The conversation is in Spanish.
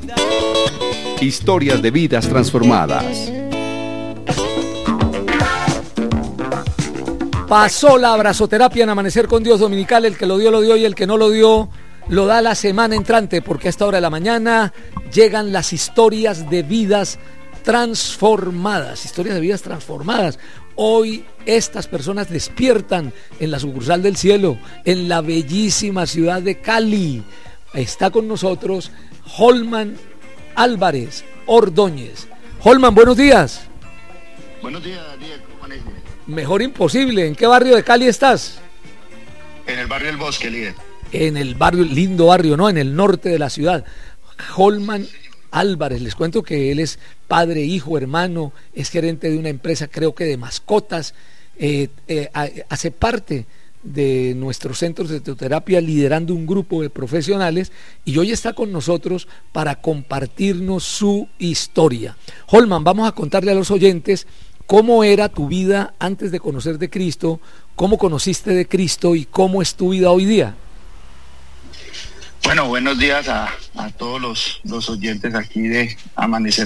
Historias de vidas transformadas. Pasó la abrazoterapia en Amanecer con Dios Dominical. El que lo dio y el que no lo dio lo da la semana entrante, porque a esta hora de la mañana llegan las historias de vidas transformadas. Historias de vidas transformadas. Hoy estas personas despiertan en la sucursal del cielo, en la bellísima ciudad de Cali. Está con nosotros Holman Álvarez Ordóñez. Holman, buenos días. Buenos días, Diego. ¿Cómo amanece? Mejor imposible. ¿En qué barrio de Cali estás? En el barrio El Bosque, líder. En el barrio, lindo barrio, ¿no? En el norte de la ciudad. Holman Álvarez, les cuento que él es padre, hijo, hermano, es gerente de una empresa, creo que de mascotas, hace parte de nuestros centros de teoterapia, liderando un grupo de profesionales, y hoy está con nosotros para compartirnos su historia. Holman, vamos a contarle a los oyentes cómo era tu vida antes de conocer de Cristo, cómo conociste de Cristo y cómo es tu vida hoy día. Bueno, buenos días a todos los oyentes aquí de Amanecer